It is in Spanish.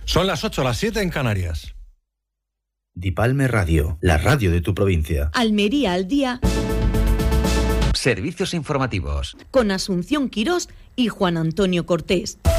Son las 8, las 7 en Canarias. Dipalme Radio, la radio de tu provincia. Almería al día. Servicios informativos. Con Asunción Quirós y Juan Antonio Cortés.